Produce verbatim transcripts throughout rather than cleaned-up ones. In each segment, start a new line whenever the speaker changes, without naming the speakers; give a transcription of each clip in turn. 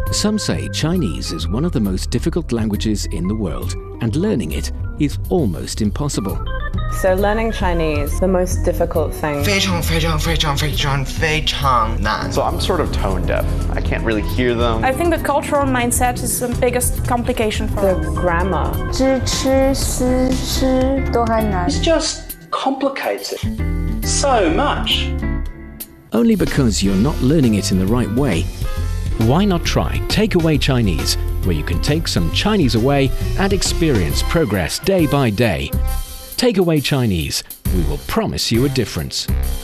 Some say Chinese is one of the most difficult languages in the world, and learning it is almost impossible.
So learning Chinese, the most difficult thing.
非常非常非常非常非常难.
So I'm sort of tone deaf. I can't really hear them.
I think the cultural mindset is the biggest complication for
The grammar.
知吃思吃都很难.
It's just complicated so much.
Only because you're not learning it in the right way. Why not try Takeaway Chinese, where you can take some Chinese away and experience progress day by day. Takeaway Chinese, we will promise you a difference.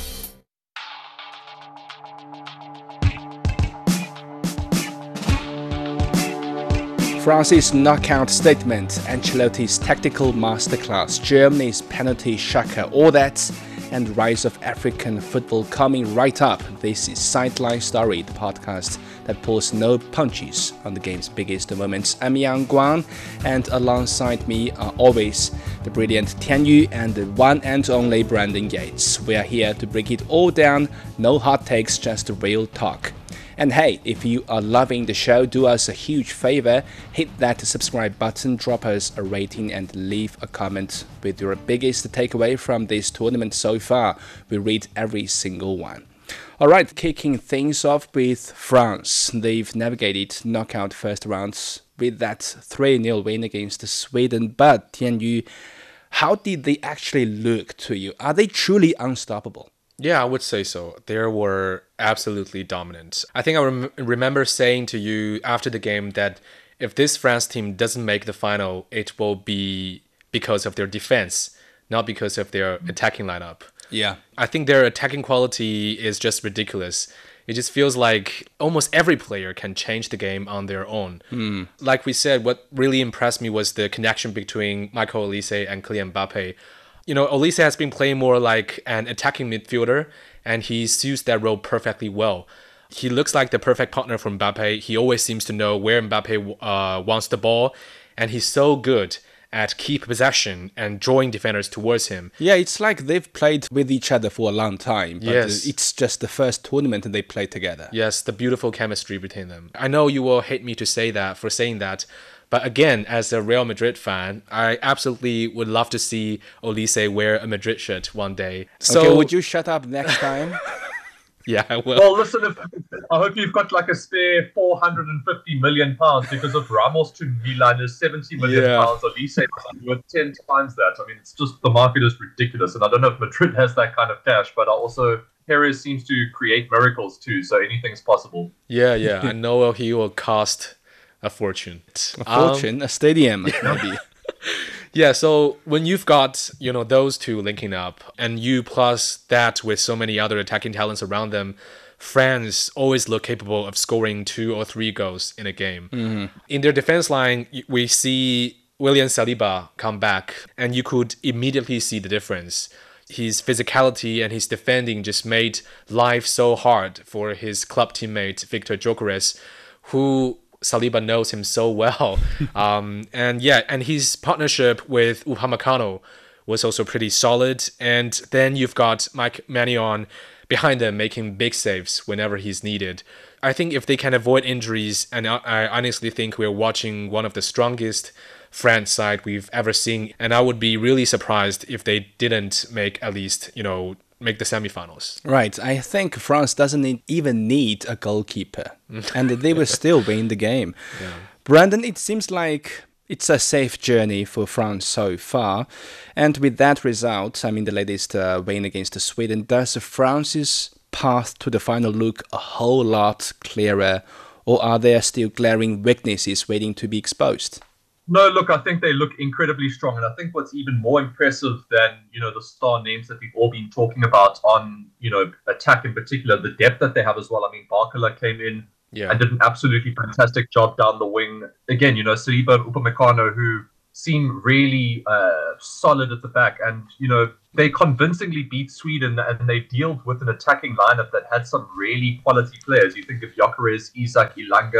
France's knockout statement, Ancelotti's tactical masterclass, Germany's penalty shocker, all that and rise of African football coming right up. This is Sideline Story, the podcast that pulls no punches on the game's biggest moments. I'm Yang Guang, and alongside me are always the brilliant Tian Yu and the one and only Brandon Yates. We are here to break it all down, no hot takes, just real talk. And hey, if you are loving the show, do us a huge favor, hit that subscribe button, drop us a rating and leave a comment with your biggest takeaway from this tournament so far. We read every single one. Alright, kicking things off with France. They've navigated knockout first rounds with that three nil win against Sweden. But Tian Yu, how did they actually look to you? Are they truly unstoppable?
Yeah, I would say so. They were absolutely dominant. I think I rem- remember saying to you after the game that if this France team doesn't make the final, it will be because of their defense, not because of their attacking lineup.
Yeah.
I think their attacking quality is just ridiculous. It just feels like almost every player can change the game on their own.
Mm.
Like we said, what really impressed me was the connection between Michael Olise and Kylian Mbappe. You know, Olise has been playing more like an attacking midfielder, and he suits that role perfectly well. He looks like the perfect partner for Mbappe. He always seems to know where Mbappe uh, wants the ball, and he's so good at keep possession and drawing defenders towards him.
Yeah, it's like they've played with each other for a long time, but
yes.
It's just the first tournament they played together.
Yes, the beautiful chemistry between them. I know you will hate me to say that, for saying that, but again, as a Real Madrid fan, I absolutely would love to see Olise wear a Madrid shirt one day. So,
okay, would you shut up next time?
Yeah, I will.
Well, listen, if, I hope you've got like a spare four hundred fifty million pounds, because if Ramos to Milan is seventy million
Yeah.
pounds, Olise is worth ten times that. I mean, it's just, the market is ridiculous. And I don't know if Madrid has that kind of cash, but also Perez seems to create miracles too, so anything's possible.
Yeah, yeah. I know he will cost a fortune.
A fortune, um, a stadium, maybe.
Yeah, so when you've got, you know, those two linking up, and you plus that with so many other attacking talents around them, France always look capable of scoring two or three goals in a game.
Mm-hmm.
In their defense line, we see William Saliba come back, and you could immediately see the difference. His physicality and his defending just made life so hard for his club teammate, Victor Gyökeres, who Saliba knows him so well. um, and yeah, and his partnership with Upamecano was also pretty solid. And then you've got Mike Maignan behind them making big saves whenever he's needed. I think if they can avoid injuries, and I, I honestly think we're watching one of the strongest France side we've ever seen. And I would be really surprised if they didn't make at least, you know, make the semifinals.
Right. I think France doesn't need, even need a goalkeeper. And they will still win the game.
Yeah.
Brandon, it seems like it's a safe journey for France so far. And with that result, I mean the latest uh, win against Sweden, does France's path to the final look a whole lot clearer? Or are there still glaring weaknesses waiting to be exposed?
No, look, I think they look incredibly strong. And I think what's even more impressive than, you know, the star names that we've all been talking about on, you know, attack in particular, the depth that they have as well. I mean, Barcola came in
yeah.
and did an absolutely fantastic job down the wing. Again, you know, Saliba and Upamecano, who seem really uh, solid at the back. And, you know, they convincingly beat Sweden, and they dealt with an attacking lineup that had some really quality players. You think of Gyökeres, Isak, Ilanga,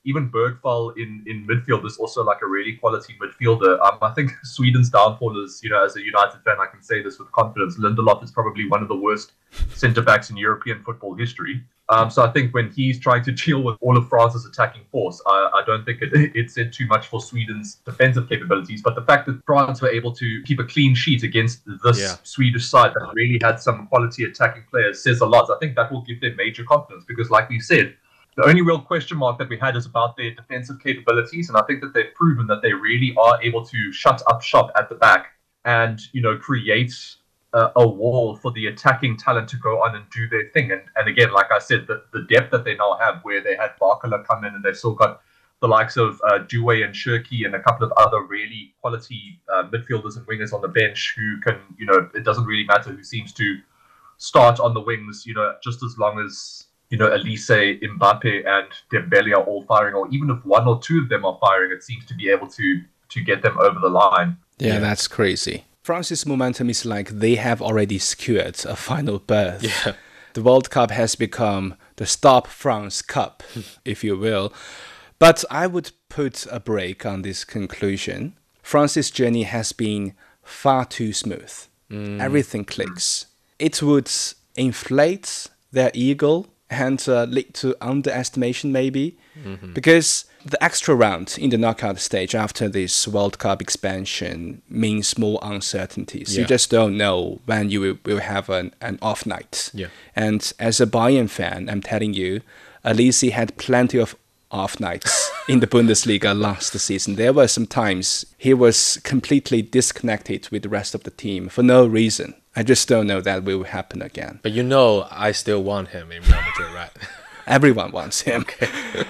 even Bergvall in, in midfield is also like a really quality midfielder. Um, I think Sweden's downfall is, you know, as a United fan, I can say this with confidence. Lindelof is probably one of the worst centre-backs in European football history. Um, so I think when he's trying to deal with all of France's attacking force, I, I don't think it, it said too much for Sweden's defensive capabilities. But the fact that France were able to keep a clean sheet against this
Yeah.
Swedish side that really had some quality attacking players says a lot. I think that will give them major confidence because, like we said, the only real question mark that we had is about their defensive capabilities, and I think that they've proven that they really are able to shut up shop at the back and, you know, create a, a wall for the attacking talent to go on and do their thing. And, and again, like I said, the, the depth that they now have, where they had Barkala come in and they've still got the likes of uh, Doué and Shirky and a couple of other really quality uh, midfielders and wingers on the bench who can, you know, it doesn't really matter who seems to start on the wings, you know, just as long as, you know, Elise, Mbappe, and Dembele are all firing, or even if one or two of them are firing, it seems to be able to to get them over the line.
Yeah, yeah. That's crazy. France's momentum is like they have already secured a final berth.
Yeah.
The World Cup has become the Stop France Cup, if you will. But I would put a break on this conclusion. France's journey has been far too smooth. Mm. Everything clicks. It would inflate their ego and uh, lead to underestimation maybe, mm-hmm. because the extra round in the knockout stage after this World Cup expansion means more uncertainties. Yeah. You just don't know when you will, will have an, an off night.
Yeah.
And as a Bayern fan, I'm telling you, Elise had plenty of off nights in the Bundesliga last season. There were some times he was completely disconnected with the rest of the team for no reason. I just don't know that will happen again.
But you know, I still want him in Real Madrid, right?
Everyone wants him.
Okay.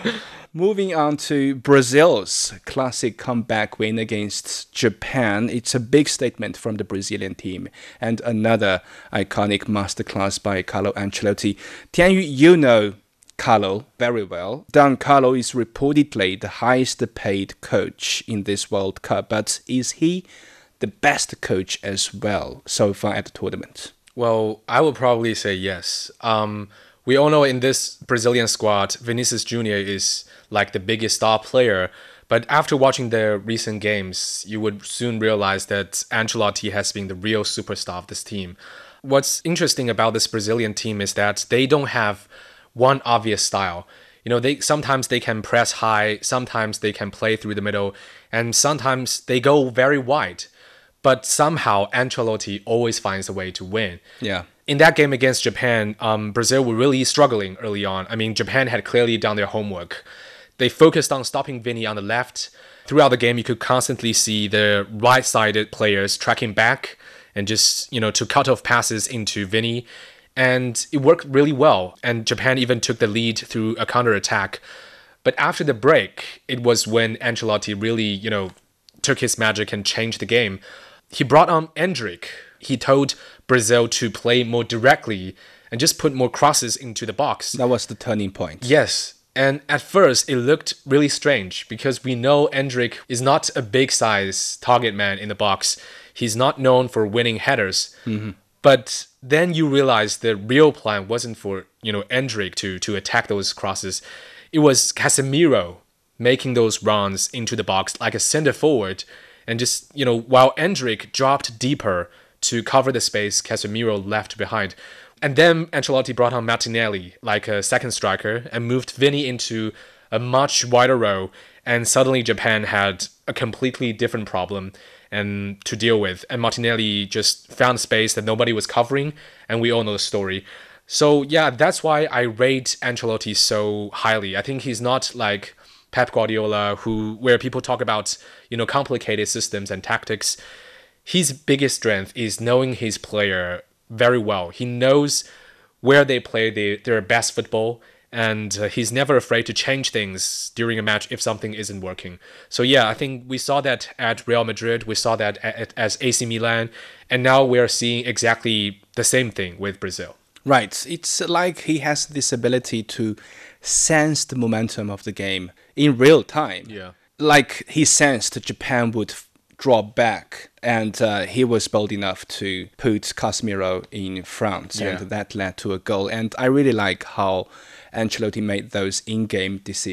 Moving on to Brazil's classic comeback win against Japan. It's a big statement from the Brazilian team and another iconic masterclass by Carlo Ancelotti. Tianyu, you know Carlo very well. Don Carlo is reportedly the highest paid coach in this World Cup, but is he the best coach as well so far at the tournament?
Well, I would probably say yes. Um, we all know in this Brazilian squad, Vinicius Junior is like the biggest star player. But after watching their recent games, you would soon realize that Ancelotti has been the real superstar of this team. What's interesting about this Brazilian team is that they don't have one obvious style. You know, they sometimes they can press high, sometimes they can play through the middle, and sometimes they go very wide. But somehow Ancelotti always finds a way to win.
Yeah.
In that game against Japan, um, Brazil were really struggling early on. I mean, Japan had clearly done their homework. They focused on stopping Vini on the left. Throughout the game, you could constantly see the right-sided players tracking back and just, you know, to cut off passes into Vini. And it worked really well. And Japan even took the lead through a counter-attack. But after the break, it was when Ancelotti really, you know, took his magic and changed the game. He brought on Endrick. He told Brazil to play more directly and just put more crosses into the box.
That was the turning point.
Yes. And at first, it looked really strange because we know Endrick is not a big size target man in the box. He's not known for winning headers. Mm-hmm. But then you realize the real plan wasn't for, you know, Endrick to, to attack those crosses. It was Casemiro making those runs into the box like a center forward. And just, you know, while Endrick dropped deeper to cover the space Casemiro left behind. And then Ancelotti brought on Martinelli like a second striker and moved Vini into a much wider role. And suddenly Japan had a completely different problem and to deal with. And Martinelli just found space that nobody was covering. And we all know the story. So yeah, that's why I rate Ancelotti so highly. I think he's not like Pep Guardiola, who where people talk about, you know, complicated systems and tactics. His biggest strength is knowing his player very well. He knows where they play the, their best football, and uh, he's never afraid to change things during a match if something isn't working. So yeah, I think we saw that at Real Madrid, we saw that at, at, as A C Milan, and now we're seeing exactly the same thing with Brazil.
Right. It's like he has this ability to sense the momentum of the game in real time.
Yeah.
Like he sensed Japan would f- drop back, and uh, he was bold enough to put Casemiro in front, yeah. and that led to a goal. And I really like how Ancelotti made those in-game decisions.